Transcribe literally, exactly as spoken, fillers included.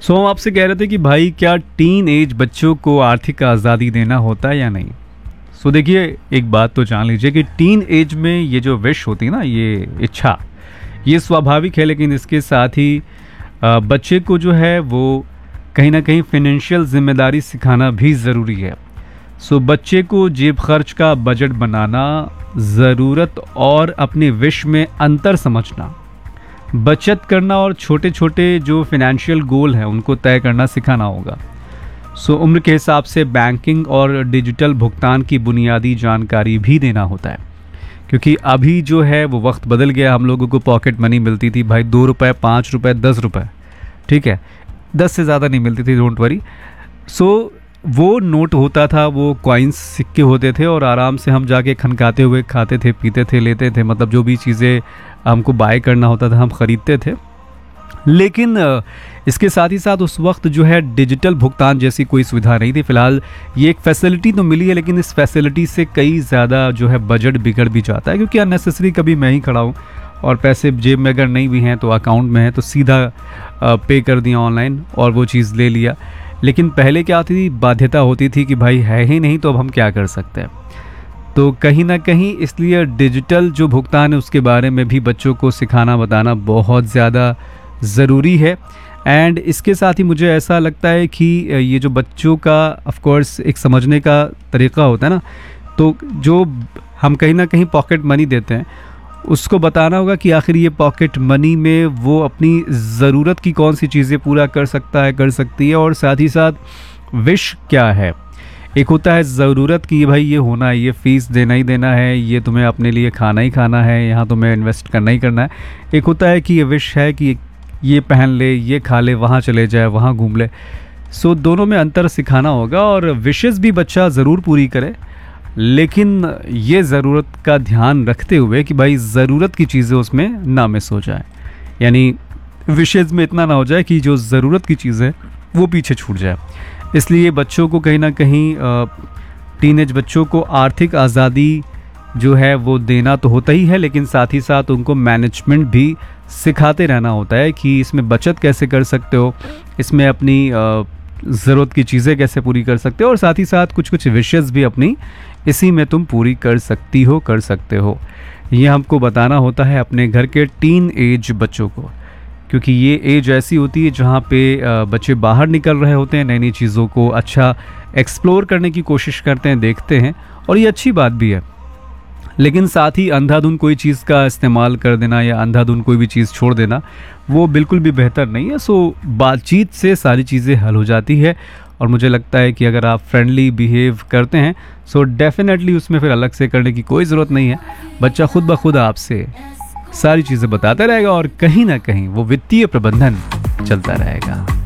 सो हम आपसे कह रहे थे कि भाई क्या टीन एज बच्चों को आर्थिक आज़ादी देना होता है या नहीं। सो देखिए, एक बात तो जान लीजिए कि टीन एज में ये जो विश होती है ना, ये इच्छा, ये स्वाभाविक है, लेकिन इसके साथ ही आ, बच्चे को जो है वो कहीं ना कहीं फाइनेंशियल जिम्मेदारी सिखाना भी ज़रूरी है। सो बच्चे को जेब खर्च का बजट बनाना, ज़रूरत और अपने विश में अंतर समझना, बचत करना और छोटे छोटे जो फाइनेंशियल गोल हैं उनको तय करना सिखाना होगा। सो उम्र के हिसाब से बैंकिंग और डिजिटल भुगतान की बुनियादी जानकारी भी देना होता है, क्योंकि अभी जो है वो वक्त बदल गया। हम लोगों को पॉकेट मनी मिलती थी भाई, दो रुपये, पाँच रुपये, दस रुपये, ठीक है, दस से ज़्यादा नहीं मिलती थी, डोंट वरी। सो वो नोट होता था, वो कॉइन्स, सिक्के होते थे, और आराम से हम जाके खनकाते हुए खाते थे, पीते थे, लेते थे, मतलब जो भी चीज़ें हमको बाय करना होता था हम ख़रीदते थे। लेकिन इसके साथ ही साथ उस वक्त जो है डिजिटल भुगतान जैसी कोई सुविधा नहीं थी। फ़िलहाल ये एक फैसिलिटी तो मिली है, लेकिन इस फैसिलिटी से कई ज़्यादा जो है बजट बिगड़ भी जाता है, क्योंकि अननेसेसरी कभी मैं ही खड़ा हूँ और पैसे जेब में अगर नहीं भी हैं तो अकाउंट में है तो सीधा पे कर दिया ऑनलाइन और वो चीज़ ले लिया। लेकिन पहले क्या होती थी, बाध्यता होती थी कि भाई है ही नहीं तो अब हम क्या कर सकते हैं। तो कहीं ना कहीं इसलिए डिजिटल जो भुगतान है उसके बारे में भी बच्चों को सिखाना, बताना बहुत ज़्यादा ज़रूरी है। एंड इसके साथ ही मुझे ऐसा लगता है कि ये जो बच्चों का ऑफ कोर्स एक समझने का तरीक़ा होता है ना, तो जो हम कहीं ना कहीं पॉकेट मनी देते हैं उसको बताना होगा कि आखिर ये पॉकेट मनी में वो अपनी ज़रूरत की कौन सी चीज़ें पूरा कर सकता है, कर सकती है, और साथ ही साथ विश क्या है। एक होता है ज़रूरत की भाई ये होना है, ये फ़ीस देना ही देना है, ये तुम्हें अपने लिए खाना ही खाना है, यहाँ तुम्हें इन्वेस्ट करना ही करना है। एक होता है कि ये विश है कि ये पहन ले, ये खा ले, वहाँ चले जाए, वहाँ घूम ले। सो दोनों में अंतर सिखाना होगा, और विशेज़ भी बच्चा ज़रूर पूरी करे, लेकिन ये ज़रूरत का ध्यान रखते हुए कि भाई ज़रूरत की चीज़ें उसमें ना मिस हो जाए। यानी विशेज़ में इतना ना हो जाए कि जो ज़रूरत की चीज़ें वो पीछे छूट जाए। इसलिए बच्चों को कहीं ना कहीं, टीनेज बच्चों को आर्थिक आज़ादी जो है वो देना तो होता ही है, लेकिन साथ ही साथ उनको मैनेजमेंट भी सिखाते रहना होता है कि इसमें बचत कैसे कर सकते हो, इसमें अपनी ज़रूरत की चीज़ें कैसे पूरी कर सकते हो, और साथ ही साथ कुछ कुछ विशेज़ भी अपनी इसी में तुम पूरी कर सकती हो, कर सकते हो। ये हमको बताना होता है अपने घर के टीन एज बच्चों को, क्योंकि ये एज ऐसी होती है जहाँ पे बच्चे बाहर निकल रहे होते हैं, नई नई चीज़ों को अच्छा एक्सप्लोर करने की कोशिश करते हैं, देखते हैं, और ये अच्छी बात भी है। लेकिन साथ ही अंधाधुंध कोई चीज़ का इस्तेमाल कर देना या अंधाधुंध कोई भी चीज़ छोड़ देना वो बिल्कुल भी बेहतर नहीं है। सो बातचीत से सारी चीज़ें हल हो जाती है, और मुझे लगता है कि अगर आप फ्रेंडली बिहेव करते हैं सो डेफिनेटली उसमें फिर अलग से करने की कोई ज़रूरत नहीं है। बच्चा खुद ब खुद आपसे सारी चीज़ें बताता रहेगा, और कहीं ना कहीं वो वित्तीय प्रबंधन चलता रहेगा।